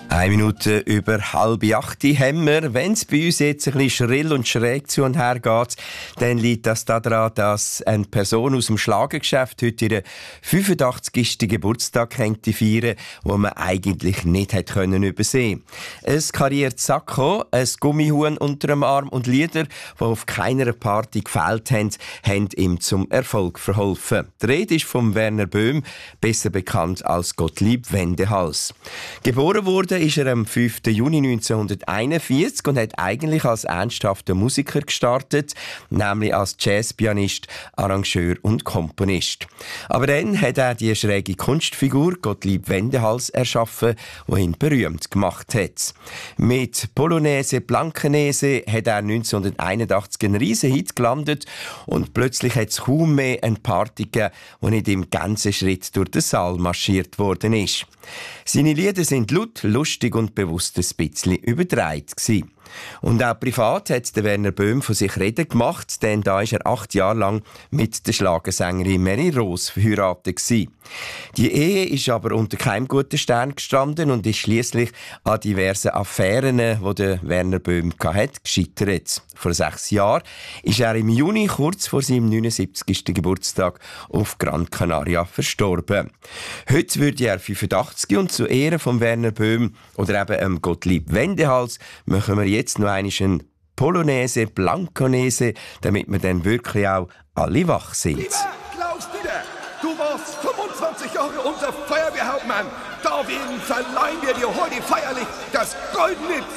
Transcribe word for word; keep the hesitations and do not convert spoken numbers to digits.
Eine Minute über halb acht haben wir. Wenn es bei uns jetzt ein bisschen schrill und schräg zu und her geht, dann liegt das daran, dass eine Person aus dem Schlagergeschäft heute ihren fünfundachtzigsten Geburtstag könnte feiern, wo man eigentlich nicht hätte können übersehen. Ein kariertes Sakko, ein Gummihuhn unter dem Arm und Lieder, die auf keiner Party gefehlt haben, haben ihm zum Erfolg verholfen. Die Rede ist von Werner Böhm, besser bekannt als Gottlieb Wendehals. Geboren wurde ist er am fünften Juni neunzehnhunderteinundvierzig und hat eigentlich als ernsthafter Musiker gestartet, nämlich als Jazzpianist, Arrangeur und Komponist. Aber dann hat er die schräge Kunstfigur Gottlieb Wendehals erschaffen, die ihn berühmt gemacht hat. Mit Polonaise Blankenese hat er neunzehnhunderteinundachtzig einen riesen Hit gelandet und plötzlich hat es kaum mehr eine Party gegeben, wo nicht im ganzen Schritt durch den Saal marschiert worden ist. Seine Lieder sind laut, lustig und bewusst ein bisschen überdreht gewesen. Und auch privat hat der Werner Böhm von sich reden gemacht, denn da ist er acht Jahre lang mit der Schlagersängerin Mary Rose verheiratet gewesen. Die Ehe ist aber unter keinem guten Stern gestanden und ist schliesslich an diversen Affären, die der Werner Böhm hatte, gescheitert. Vor sechs Jahren ist er im Juni, kurz vor seinem neunundsiebzigsten Geburtstag, auf Gran Canaria verstorben. Heute würde er fünfundachtzig und zu Ehren von Werner Böhm oder eben ähm, Gottlieb Wendehals machen wir jetzt noch einmal eine Polonaise Blanconese, damit wir dann wirklich auch alle wach sind. Lieber Klaus Dieter, du warst fünfundzwanzig Jahre unser Feuerwehrhauptmann. Deswegen verleihen wir dir heute feierlich das Goldene